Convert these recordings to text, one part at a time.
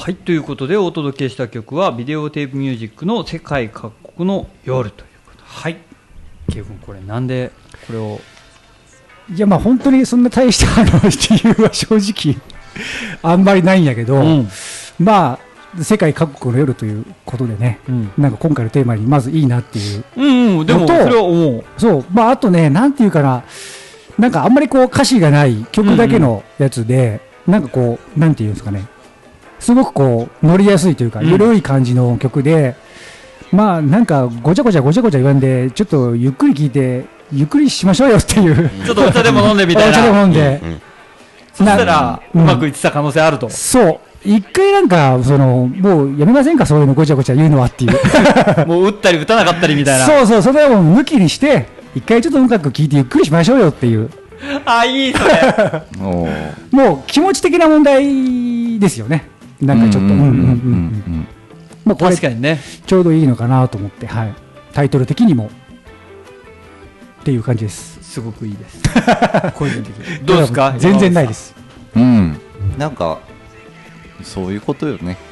はい、ということでお届けした曲はビデオテープミュージックの世界各国の夜ということ。はい、ケイ君、これなんでこれを。 いや、まあ本当にそんな大した理由は正直あんまりないんやけど、まあ世界各国の夜ということでね、なんか今回のテーマにまずいいなっていうのと、 でもそれは思う。 そう、まああとね、なんていうかな、なんかあんまりこう歌詞がない曲だけのやつで、なんかこうなんていうんですかね、すごくこう乗りやすいというか、緩い感じの曲で、まあなんかごちゃごちゃ言わんで、ちょっとゆっくり聴いてゆっくりしましょうよっていう、 ちょっとお茶でも飲んでみたいな。 お茶でも飲んで、 そしたらうまくいってた可能性あると。 そう一回なんかもうやめませんか、そういうのごちゃごちゃ言うのはっていうもう打ったり打たなかったりみたいな。 そうそう、それはもう抜きにして一回ちょっと音楽聴いてゆっくりしましょうよっていう。 あ、いいそれもう気持ち的な問題ですよね。なんかちょっとまあこれ確かにね、 ちょうどいいのかなと思って、はい、タイトル的にもっていう感じです。 すごくいいです個人的にどうですか。 全然ないです。 なんかそういうことよね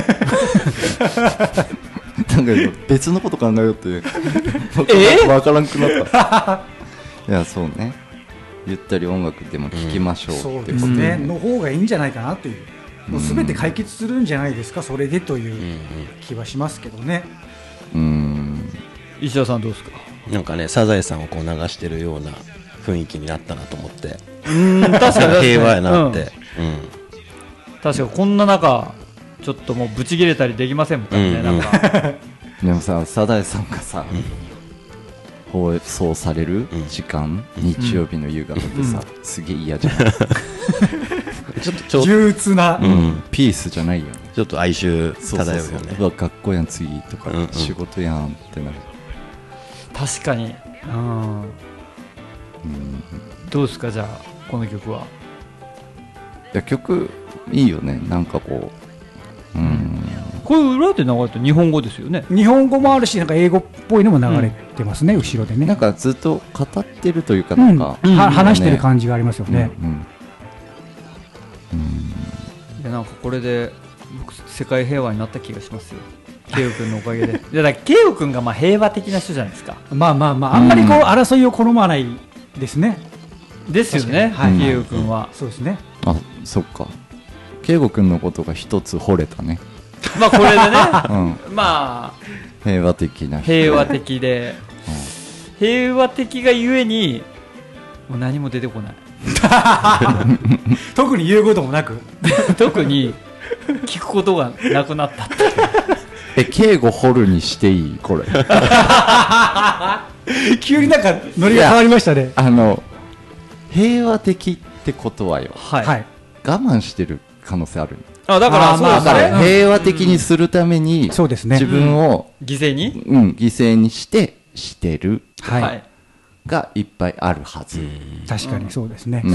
なんか別のこと考えようって分からんくなったいや、そうね、ゆったり音楽でも聴きましょうってこと、 そうですね、の方がいいんじゃないかなという、もう全て解決するんじゃないですか、それでという気はしますけどね。 石田さんどうですか。 なんかね、サザエさんをこう流してるような雰囲気になったなと思って。 確かに平和やなって、 確かにこんな中ちょっともうブチ切れたりできませんもんね、なんかでもさ、サザエさんがさ、放送される時間、日曜日の夕方ってさ、すげえ嫌じゃんちょっと憂鬱な、 ピースじゃないよね。 ちょっと哀愁漂うよね。 うわ、学校やん次とか、仕事やんってなる。 確かに。どうですか、じゃあこの曲は。 いや、曲いいよね、なんかこう、 これ裏で流れて日本語ですよね。 日本語もあるし、なんか英語っぽいのも流れてますね、後ろでね。 なんかずっと語ってるというか、なんか、 話してる感じがありますよね。 なんかこれで僕世界平和になった気がしますよ、ケイオ君のおかげで。いや、だからケイオ君がまあ平和的な人じゃないですか。 まあまあまあ、あんまりこう争いを好まないですね。 ですよね、ケイオ君は。 そうですね。 あ、そっか、ケイゴ君のことが一つ惚れたね。 まあこれでね、まあ平和的な人、 平和的で、平和的がゆえにもう何も出てこない特に言うこともなく特に聞くことがなくなったって敬語掘るにしていいこれ急になんかノリが変わりましたね。 平和的ってことはよ、 はい、 我慢してる可能性ある。 だからそうですね、 平和的にするために、 そうですね、 自分を犠牲に、 犠牲にしてる、がいっぱいあるはず。 確かにそうですね。